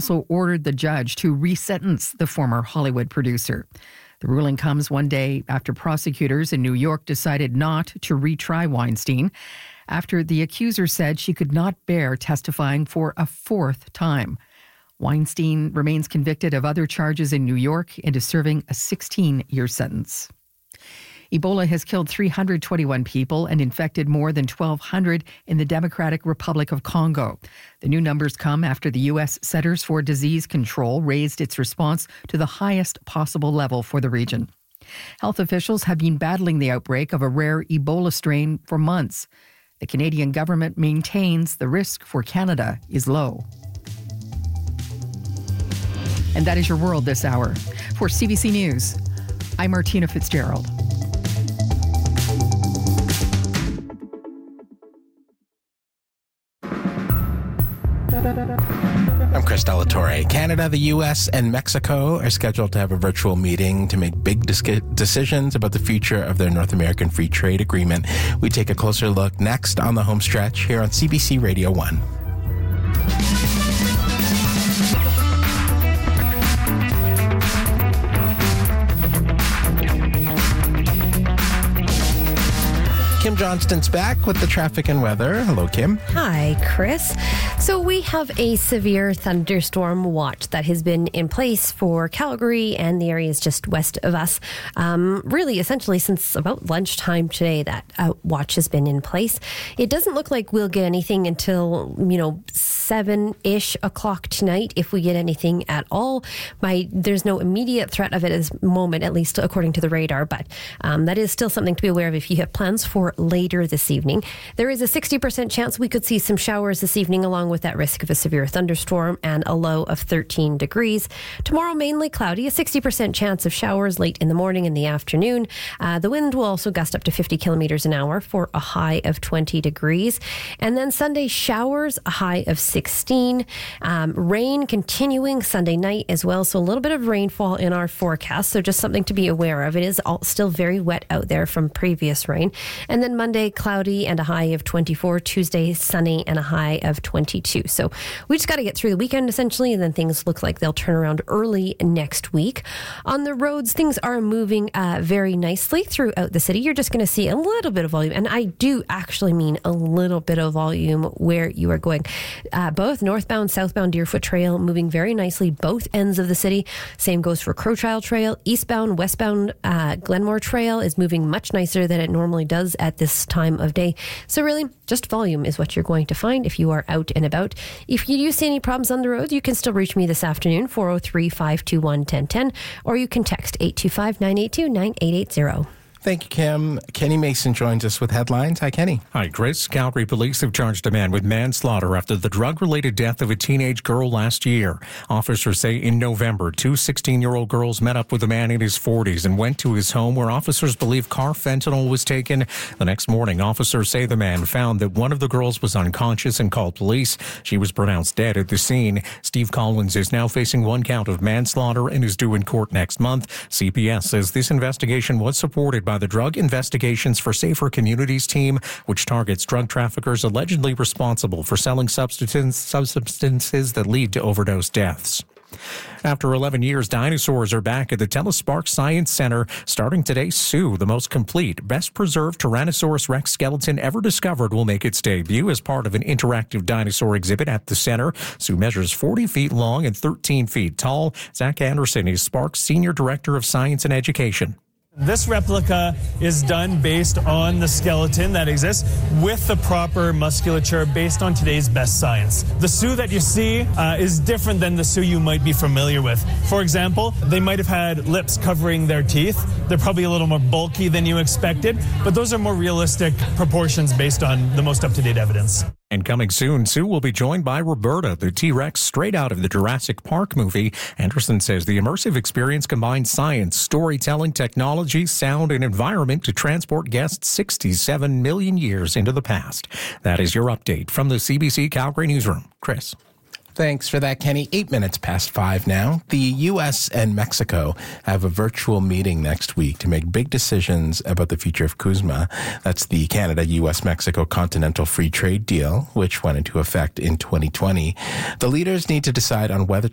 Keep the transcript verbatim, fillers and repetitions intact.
also ordered the judge to resentence the former Hollywood producer. The ruling comes one day after prosecutors in New York decided not to retry Weinstein, after the accuser said she could not bear testifying for a fourth time. Weinstein remains convicted of other charges in New York and is serving a sixteen-year sentence. Ebola has killed three hundred twenty-one people and infected more than twelve hundred in the Democratic Republic of Congo. The new numbers come after the U S Centers for Disease Control raised its response to the highest possible level for the region. Health officials have been battling the outbreak of a rare Ebola strain for months. The Canadian government maintains the risk for Canada is low. And that is your world this hour. For C B C News, I'm Martina Fitzgerald. I'm Chris Delatorre. Canada, the U S, and Mexico are scheduled to have a virtual meeting to make big dis- decisions about the future of their North American Free Trade Agreement. We take a closer look next on the home stretch here on C B C Radio one. Kim Johnston's back with the traffic and weather. Hello, Kim. Hi, Chris. So we have a severe thunderstorm watch that has been in place for Calgary and the areas just west of us. Um, really, essentially, since about lunchtime today, that uh, watch has been in place. It doesn't look like we'll get anything until, you know, seven-ish o'clock tonight, if we get anything at all. My, there's no immediate threat of it at this moment, at least according to the radar, but um, that is still something to be aware of if you have plans for later this evening. There is a sixty percent chance we could see some showers this evening, along with that risk of a severe thunderstorm and a low of thirteen degrees. Tomorrow, mainly cloudy, a sixty percent chance of showers late in the morning and the afternoon. Uh, the wind will also gust up to fifty kilometers an hour for a high of twenty degrees. And then Sunday, showers, a high of sixteen. Um, rain continuing Sunday night as well. So a little bit of rainfall in our forecast. So just something to be aware of. It is all still very wet out there from previous rain. And then Monday, cloudy and a high of twenty-four. Tuesday, sunny and a high of twenty-two. So we just got to get through the weekend, essentially, and then things look like they'll turn around early next week. On the roads, things are moving uh, very nicely throughout the city. You're just going to see a little bit of volume, and I do actually mean a little bit of volume where you are going. Uh, both northbound, southbound Deerfoot Trail moving very nicely, both ends of the city. Same goes for Crowchild Trail. Eastbound, westbound uh, Glenmore Trail is moving much nicer than it normally does at this time of day. So really, just volume is what you're going to find if you are out and about. If you do see any problems on the road, you can still reach me this afternoon, four oh three, five two one, one oh one oh, or you can text eight two five, nine eight two, nine eight eight zero. Thank you, Kim. Kenny Mason joins us with headlines. Hi, Kenny. Hi, Chris. Calgary police have charged a man with manslaughter after the drug-related death of a teenage girl last year. Officers say in November, two sixteen-year-old girls met up with a man in his forties and went to his home where officers believe carfentanil was taken. The next morning, officers say the man found that one of the girls was unconscious and called police. She was pronounced dead at the scene. Steve Collins is now facing one count of manslaughter and is due in court next month. C P S says this investigation was supported by the Drug Investigations for Safer Communities team, which targets drug traffickers allegedly responsible for selling substance, substances that lead to overdose deaths. After eleven years, dinosaurs are back at the Telespark Science Center. Starting today, Sue, the most complete, best-preserved Tyrannosaurus Rex skeleton ever discovered, will make its debut as part of an interactive dinosaur exhibit at the center. Sue measures forty feet long and thirteen feet tall. Zach Anderson is Spark's Senior Director of Science and Education. This replica is done based on the skeleton that exists with the proper musculature based on today's best science. The Sioux that you see uh, is different than the Sioux you might be familiar with. For example, they might have had lips covering their teeth. They're probably a little more bulky than you expected, but those are more realistic proportions based on the most up-to-date evidence. And coming soon, Sue will be joined by Roberta, the T-Rex straight out of the Jurassic Park movie. Anderson says the immersive experience combines science, storytelling, technology, sound, and environment to transport guests sixty-seven million years into the past. That is your update from the C B C Calgary Newsroom. Chris. Thanks for that, Kenny. Eight minutes past five now. The U S and Mexico have a virtual meeting next week to make big decisions about the future of CUSMA. That's the Canada-U S Mexico Continental Free Trade Deal, which went into effect in twenty twenty. The leaders need to decide on whether